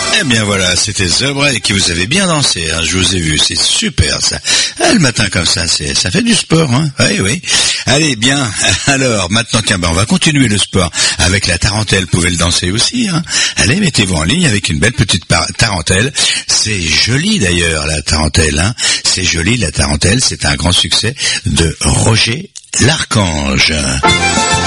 Eh bien voilà, c'était The Break qui vous avez bien dansé, hein, je vous ai vu, c'est super ça. Ah, le matin comme ça, ça fait du sport, hein. Oui, oui. Allez, bien, alors, maintenant, tiens, on va continuer le sport avec la tarentelle, vous pouvez le danser aussi, hein. Allez, mettez-vous en ligne avec une belle petite tarentelle. C'est joli d'ailleurs, la tarentelle, hein. C'est joli, la tarentelle, c'est un grand succès de Roger l'Archange.